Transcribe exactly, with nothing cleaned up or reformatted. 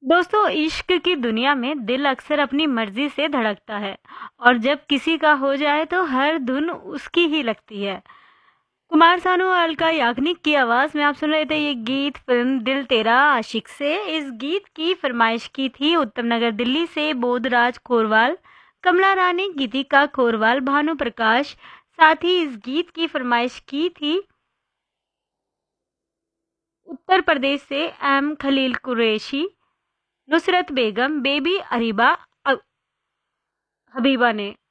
दोस्तों, इश्क की दुनिया में दिल अक्सर अपनी मर्जी से धड़कता है और जब किसी का हो जाए तो हर धुन उसकी ही लगती है। कुमार सानू और अलका याग्निक की आवाज में आप सुन रहे थे ये गीत फिल्म दिल तेरा आशिक से। इस गीत की फरमाइश की थी उत्तम नगर दिल्ली से बोधराज खोरवाल, कमला रानी, गीतिका खोरवाल, भानु प्रकाश। साथ ही इस गीत की फरमाइश की थी उत्तर प्रदेश से एम खलील कुरैशी, नुसरत बेगम, बेबी अरीबा, अ- हबीबा ने।